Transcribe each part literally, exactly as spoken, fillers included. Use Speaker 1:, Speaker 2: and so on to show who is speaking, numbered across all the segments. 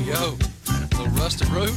Speaker 1: you go. A little Rusted Road.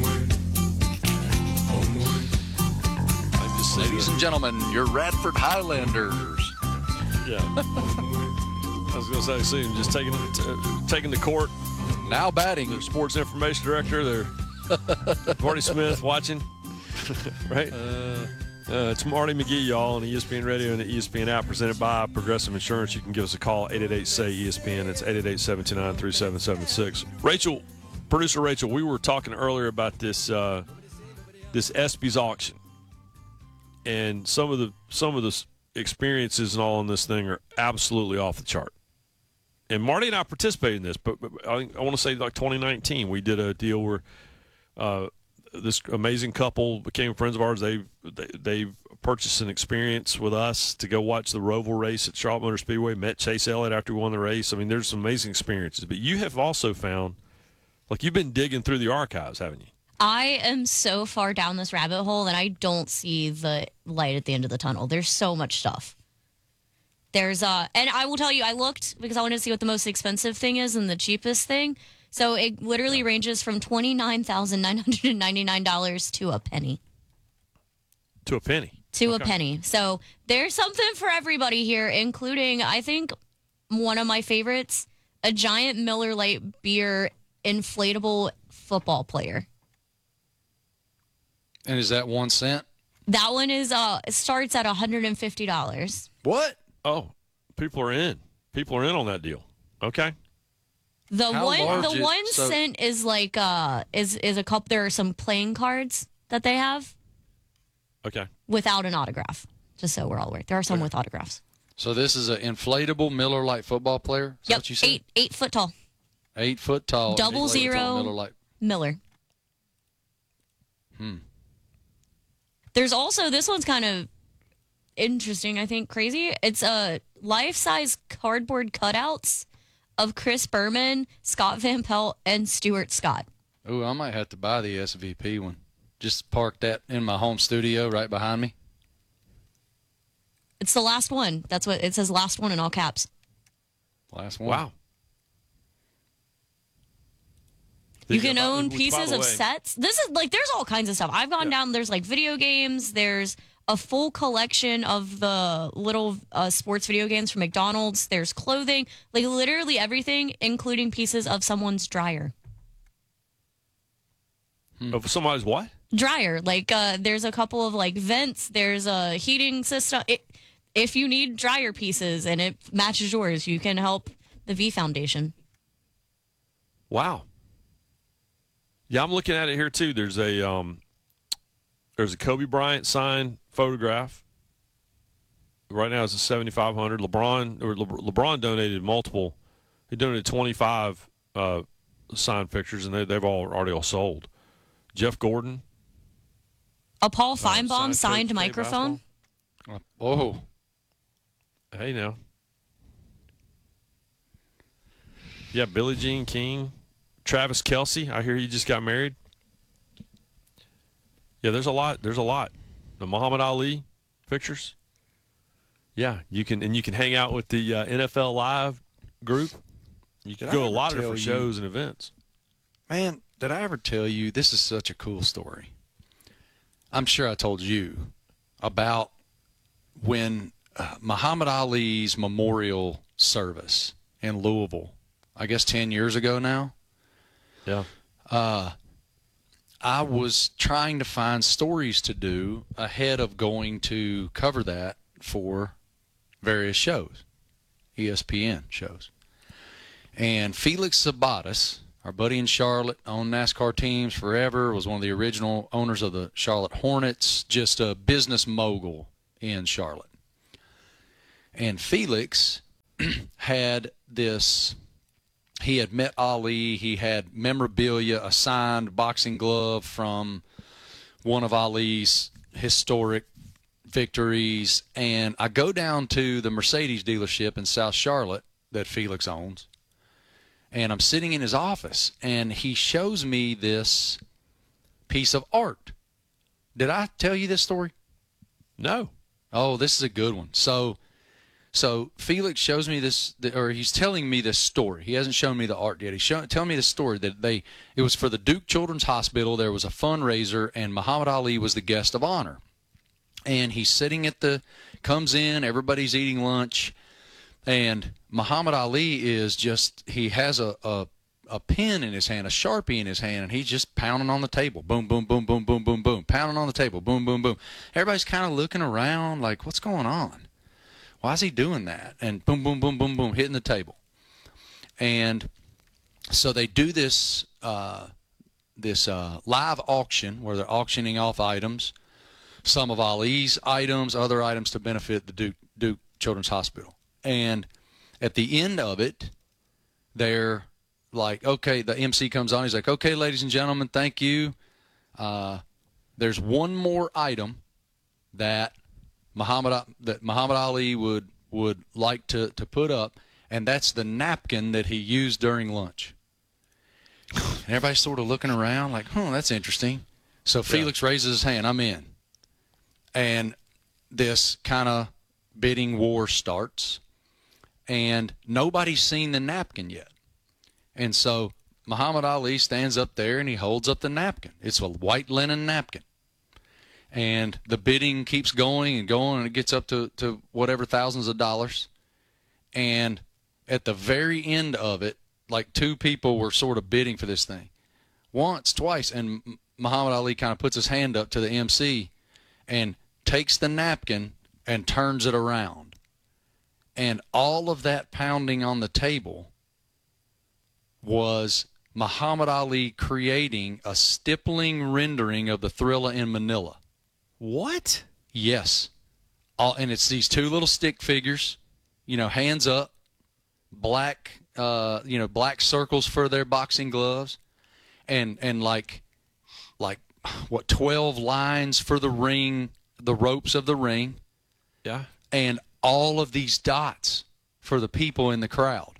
Speaker 1: Ladies and gentlemen, your Radford Highlanders.
Speaker 2: Yeah. I was going to say, see him just taking uh, taking the court.
Speaker 1: Now batting.
Speaker 2: Their sports information director, their Marty Smith watching. Right? Uh, uh, it's Marty McGee, y'all, on E S P N Radio and the E S P N app, presented by Progressive Insurance. You can give us a call, eight eight eight, S A Y, E S P N. It's eight eight eight, seven two nine, three seven seven six. Rachel, producer Rachel, we were talking earlier about this uh, this ESPYs auction. And some of the some of the experiences and all in this thing are absolutely off the chart. And Marty and I participated in this, but, but I, I want to say like twenty nineteen, we did a deal where uh, this amazing couple became friends of ours. They they they purchased an experience with us to go watch the Roval race at Charlotte Motor Speedway. Met Chase Elliott after we won the race. I mean, there's some amazing experiences. But you have also found, like, you've been digging through the archives, haven't you?
Speaker 3: I am so far down this rabbit hole that I don't see the light at the end of the tunnel. There's so much stuff. There's uh, and I will tell you, I looked because I wanted to see what the most expensive thing is and the cheapest thing. So it literally ranges from twenty-nine thousand nine hundred ninety-nine dollars to a penny.
Speaker 2: To a penny.
Speaker 3: To
Speaker 2: Okay.
Speaker 3: a penny. So there's something for everybody here, including, I think, one of my favorites, a giant Miller Lite beer inflatable football player.
Speaker 1: And is that one cent?
Speaker 3: That one is uh it starts at one hundred fifty dollars.
Speaker 1: What?
Speaker 2: Oh, people are in. People are in on that deal. Okay.
Speaker 3: The
Speaker 1: How
Speaker 3: one
Speaker 1: large
Speaker 3: the
Speaker 1: is-
Speaker 3: one
Speaker 1: so-
Speaker 3: cent is like uh is is a cup. There are some playing cards that they have
Speaker 2: Okay.
Speaker 3: without an autograph. Just so we're all aware. There are some with autographs.
Speaker 1: So this is an inflatable Miller Lite football player? Is that
Speaker 3: Yep.
Speaker 1: what you said?
Speaker 3: Eight eight foot tall.
Speaker 1: Eight foot tall.
Speaker 3: Double
Speaker 1: inflatable
Speaker 3: zero.
Speaker 1: Miller Lite.
Speaker 3: Miller.
Speaker 1: Hmm.
Speaker 3: There's also, this one's kind of interesting, I think, crazy. It's a uh, life-size cardboard cutouts of Chris Berman, Scott Van Pelt, and Stuart Scott.
Speaker 1: Ooh, I might have to buy the S V P one. Just park that in my home studio right behind me.
Speaker 3: It's the last one. That's what it says, last one in all caps.
Speaker 1: Last one.
Speaker 2: Wow.
Speaker 3: You can
Speaker 2: By-
Speaker 3: own
Speaker 2: which, by
Speaker 3: pieces
Speaker 2: the
Speaker 3: of
Speaker 2: way-
Speaker 3: sets. This is like, there's all kinds of stuff. I've gone
Speaker 2: Yeah.
Speaker 3: down, there's like video games, there's a full collection of the little uh, sports video games from McDonald's, there's clothing, like literally everything, including pieces of someone's dryer.
Speaker 2: Of somebody's what?
Speaker 3: Dryer. Like uh, there's a couple of like vents, there's a heating system. It, if you need dryer pieces and it matches yours, you can help the V Foundation.
Speaker 2: Wow. Yeah, I'm looking at it here too. There's a um, there's a Kobe Bryant signed photograph. Right now it's a seventy-five hundred. LeBron or Le- LeBron donated multiple. He donated twenty-five uh, signed pictures, and they, they've all already all sold. Jeff Gordon.
Speaker 3: A Paul
Speaker 2: uh,
Speaker 3: Feinbaum signed
Speaker 2: Kobe
Speaker 3: microphone.
Speaker 2: basketball.
Speaker 1: Oh.
Speaker 2: Hey now. Yeah, Billie Jean King. Travis Kelce, I hear he just got married. Yeah, there's a lot. There's a lot. The Muhammad Ali pictures. Yeah, you can and you can hang out with the uh, N F L Live group. You can
Speaker 1: Did
Speaker 2: go
Speaker 1: I
Speaker 2: to a
Speaker 1: ever
Speaker 2: lot of
Speaker 1: tell
Speaker 2: different
Speaker 1: you-
Speaker 2: shows and events.
Speaker 1: Man, did I ever tell you, this is such a cool story. I'm sure I told you about when uh, Muhammad Ali's memorial service in Louisville, I guess ten years ago now.
Speaker 2: Yeah.
Speaker 1: Uh, I was trying to find stories to do ahead of going to cover that for various shows, E S P N shows. And Felix Sabatis, our buddy in Charlotte, owned NASCAR teams forever, was one of the original owners of the Charlotte Hornets, just a business mogul in Charlotte. And Felix had this... He had met Ali. He had memorabilia, a signed boxing glove from one of Ali's historic victories. And I go down to the Mercedes dealership in South Charlotte that Felix owns. And I'm sitting in his office, and he shows me this piece of art. Did I tell you this story?
Speaker 2: No.
Speaker 1: Oh, this is a good one. So So Felix shows me this, or he's telling me this story. He hasn't shown me the art yet. He's showing, telling me the story that they, it was for the Duke Children's Hospital. There was a fundraiser, and Muhammad Ali was the guest of honor. And he's sitting at the, comes in, everybody's eating lunch, and Muhammad Ali is just, he has a, a, a pen in his hand, a Sharpie in his hand, and he's just pounding on the table. Boom, boom, boom, boom, boom, boom, boom. Pounding on the table. Boom, boom, boom. Everybody's kind of looking around like, what's going on? Why is he doing that? And boom, boom, boom, boom, boom, hitting the table. And so they do this uh, this uh, live auction where they're auctioning off items, some of Ali's items, other items to benefit the Duke, Duke Children's Hospital. And at the end of it, they're like, okay, the M C comes on. He's like, okay, ladies and gentlemen, thank you. Uh, there's one more item that Muhammad that Muhammad Ali would would like to to put up, and that's the napkin that he used during lunch. And everybody's sort of looking around like, "Oh, that's interesting." So yeah. Felix raises his hand. I'm in, and this kind of bidding war starts, and nobody's seen the napkin yet. And so Muhammad Ali stands up there and he holds up the napkin. It's a white linen napkin. And the bidding keeps going and going, and it gets up to, to whatever thousands of dollars. And at the very end of it, like two people were sort of bidding for this thing. Once, twice, and Muhammad Ali kind of puts his hand up to the M C and takes the napkin and turns it around. And all of that pounding on the table was Muhammad Ali creating a stippling rendering of the Thrilla in Manila.
Speaker 2: What?
Speaker 1: Yes. All, and it's these two little stick figures, you know, hands up, black, uh, you know, black circles for their boxing gloves, and and like, like, what, twelve lines for the ring, the ropes of the ring.
Speaker 2: Yeah.
Speaker 1: And all of these dots for the people in the crowd.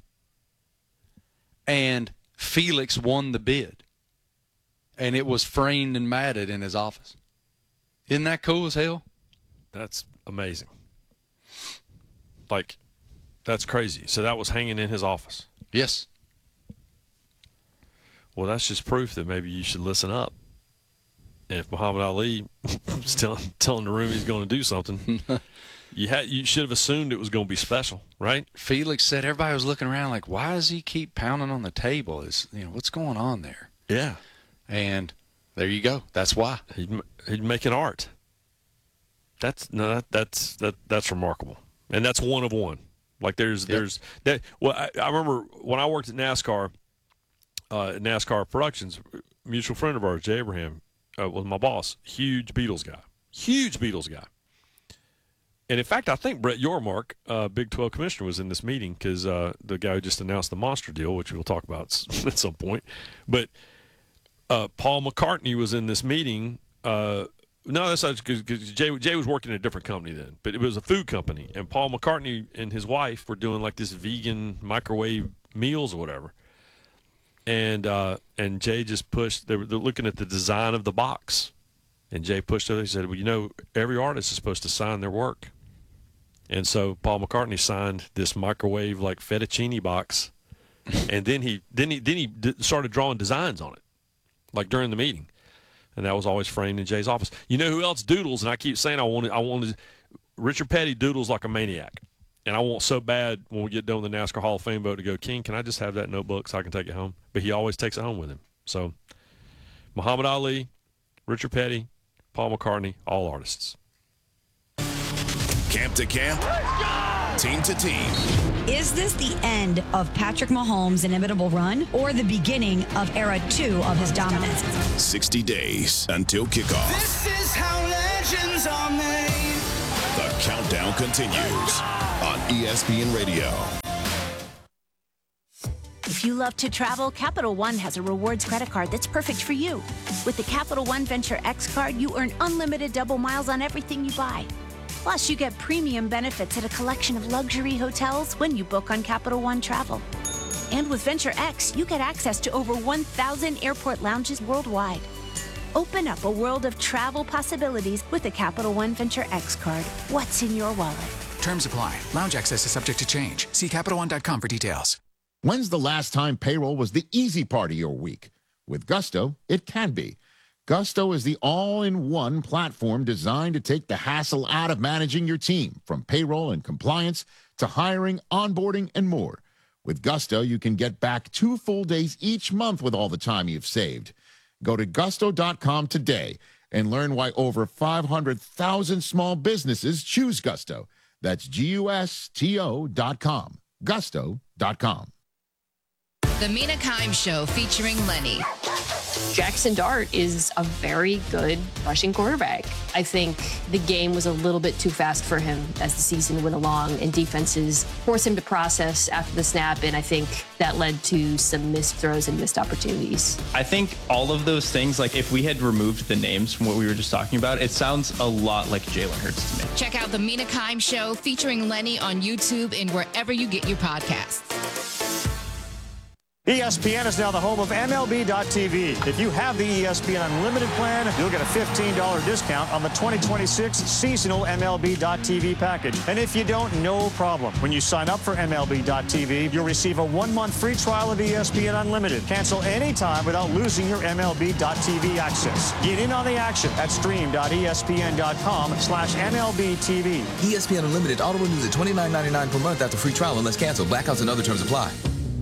Speaker 1: And Felix won the bid. And it was framed and matted in his office. Isn't that cool as hell?
Speaker 2: That's amazing. Like, that's crazy. So that was hanging in his office.
Speaker 1: Yes.
Speaker 2: Well, that's just proof that maybe you should listen up. And if Muhammad Ali was telling, telling the room he's going to do something, you had you should have assumed it was going to be special, right?
Speaker 1: Felix said everybody was looking around like, why does he keep pounding on the table? Is you know what's going on there?
Speaker 2: Yeah.
Speaker 1: And there you go. That's why
Speaker 2: he'd, he'd make an art. That's no, that, that's that that's remarkable, and that's one of one. Like there's yep. there's that. Well, I, I remember when I worked at NASCAR, uh, at NASCAR Productions, a mutual friend of ours, Jay Abraham, uh, was my boss. Huge Beatles guy, huge Beatles guy. And in fact, I think Brett Yormark, uh, Big twelve commissioner, was in this meeting because uh, the guy who just announced the monster deal, which we'll talk about at some point, but. Uh, Paul McCartney was in this meeting. Uh, no, that's not because Jay, Jay was working at a different company then, but it was a food company. And Paul McCartney and his wife were doing like this vegan microwave meals or whatever. And uh, and Jay just pushed, they were they're looking at the design of the box. And Jay pushed it. He said, well, you know, every artist is supposed to sign their work. And so Paul McCartney signed this microwave like fettuccine box. And then he, then he, then he d- started drawing designs on it. Like during the meeting, and that was always framed in Jay's office. You know who else doodles? And I keep saying I wanted, I wanted. Richard Petty doodles like a maniac, and I want so bad when we get done with the NASCAR Hall of Fame vote to go, King, can I just have that notebook so I can take it home? But he always takes it home with him. So, Muhammad Ali, Richard Petty, Paul McCartney, all artists.
Speaker 4: Camp to camp, team to team.
Speaker 5: Is this the end of Patrick Mahomes' inimitable run or the beginning of era two of his dominance?
Speaker 4: sixty days until kickoff.
Speaker 6: This is how legends are made.
Speaker 4: The countdown continues on E S P N Radio.
Speaker 7: If you love to travel, Capital One has a rewards credit card that's perfect for you. With the Capital One Venture X card, you earn unlimited double miles on everything you buy. Plus, you get premium benefits at a collection of luxury hotels when you book on Capital One Travel. And with Venture X, you get access to over one thousand airport lounges worldwide. Open up a world of travel possibilities with the Capital One Venture X card. What's in your wallet?
Speaker 8: Terms apply. Lounge access is subject to change. See Capital One dot com for details.
Speaker 9: When's the last time payroll was the easy part of your week? With Gusto, it can be. Gusto is the all-in-one platform designed to take the hassle out of managing your team, from payroll and compliance to hiring, onboarding, and more. With Gusto, you can get back two full days each month with all the time you've saved. Go to gusto dot com today and learn why over five hundred thousand small businesses choose Gusto. That's G U S T O dot com. gusto dot com.
Speaker 10: The Mina Kimes Show featuring Lenny.
Speaker 11: Jackson Dart is a very good rushing quarterback. I think the game was a little bit too fast for him as the season went along, and defenses forced him to process after the snap, and I think that led to some missed throws and missed opportunities.
Speaker 12: I think all of those things, like if we had removed the names from what we were just talking about, it sounds a lot like Jalen Hurts to me.
Speaker 10: Check out The Mina Kimes Show featuring Lenny on YouTube and wherever you get your podcasts.
Speaker 13: E S P N is now the home of M L B dot T V. If you have the E S P N Unlimited plan, you'll get a fifteen dollars discount on the twenty twenty-six seasonal M L B dot T V package. And if you don't, no problem. When you sign up for M L B dot T V, you'll receive a one-month free trial of E S P N Unlimited. Cancel anytime without losing your M L B dot T V access. Get in on the action at stream dot E S P N dot com slash M L B T V.
Speaker 14: E S P N Unlimited auto renews at twenty-nine ninety-nine per month after free trial unless canceled. Blackouts and other terms apply.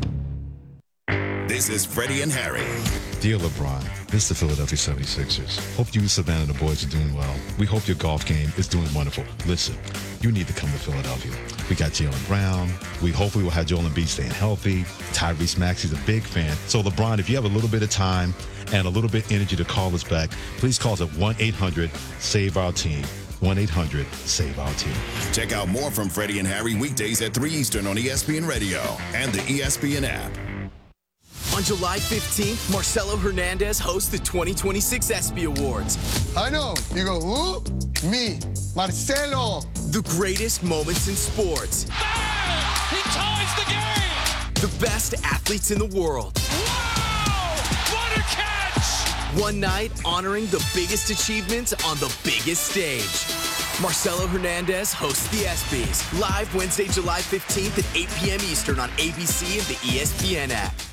Speaker 4: This is Freddie and Harry.
Speaker 15: Dear LeBron, this is the Philadelphia seventy-sixers. Hope you and Savannah and the boys are doing well. We hope your golf game is doing wonderful. Listen, you need to come to Philadelphia. We got Jaylen Brown. We hope we will have Joel Embiid staying healthy. Tyrese Maxey's a big fan. So, LeBron, if you have a little bit of time and a little bit of energy to call us back, please call us at one eight hundred save our team. one eight hundred save our team.
Speaker 4: Check out more from Freddie and Harry weekdays at three Eastern on E S P N Radio and the E S P N app.
Speaker 16: On July fifteenth, Marcelo Hernandez hosts the twenty twenty-six ESPY Awards.
Speaker 17: I know. You go, who? Me, Marcelo.
Speaker 16: The greatest moments in sports.
Speaker 6: Bang! He ties the game!
Speaker 16: The best athletes in the world.
Speaker 6: Wow! What a catch!
Speaker 16: One night honoring the biggest achievements on the biggest stage. Marcelo Hernandez hosts the ESPYs. Live Wednesday, July fifteenth at eight p.m. Eastern on A B C and the E S P N app.